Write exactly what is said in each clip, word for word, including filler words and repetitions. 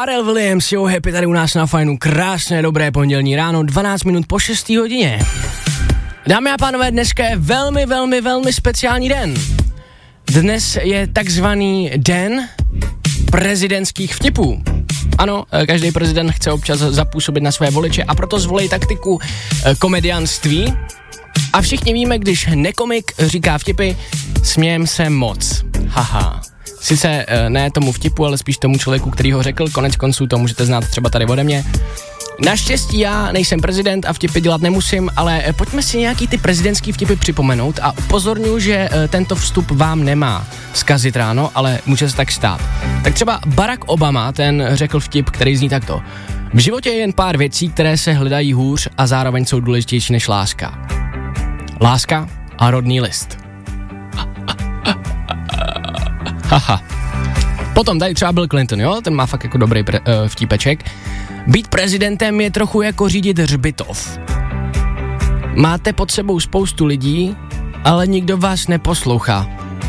Pharrell Williams, jo, happy tady u nás na Fajnu, krásné, dobré pondělní ráno, dvanáct minut po šesté hodině. Dámy a pánové, dneska je velmi, velmi, velmi speciální den. Dnes je takzvaný den prezidentských vtipů. Ano, každý prezident chce občas zapůsobit na své voliče a proto zvolí taktiku komedianství. A všichni víme, když nekomik říká vtipy, smějem se moc. Haha. Sice ne tomu vtipu, ale spíš tomu člověku, který ho řekl, konec konců to můžete znát třeba tady ode mě. Naštěstí já nejsem prezident a vtipy dělat nemusím, ale pojďme si nějaký ty prezidentský vtipy připomenout a upozorňuji, že tento vstup vám nemá zkazit ráno, ale může se tak stát. Tak třeba Barack Obama, ten řekl vtip, který zní takto. V životě je jen pár věcí, které se hledají hůř a zároveň jsou důležitější než láska. Láska a rodný list. Haha. Potom tady třeba Bill Clinton, jo, ten má fakt jako dobrý pre, uh, vtípeček. Být prezidentem je trochu jako řídit hřbitov. Máte pod sebou spoustu lidí, ale nikdo vás neposlouchá.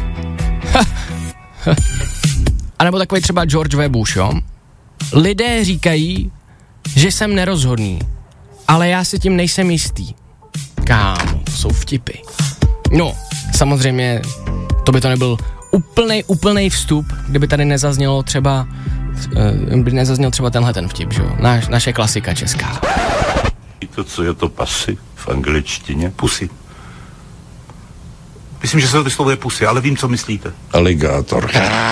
A nebo takový třeba George W. Bush, jo. Lidé říkají, že jsem nerozhodný, ale já si tím nejsem jistý. Kámo, to jsou vtipy. No, samozřejmě, to by to nebyl úplnej, úplnej vstup, kdyby tady nezaznělo třeba, kdyby nezazněl třeba tenhle ten vtip, že jo, Naš, naše klasika česká. To, co je to pasy v angličtině? Pusy. Myslím, že se to vyslovuje pusy, ale vím, co myslíte. Aligátor.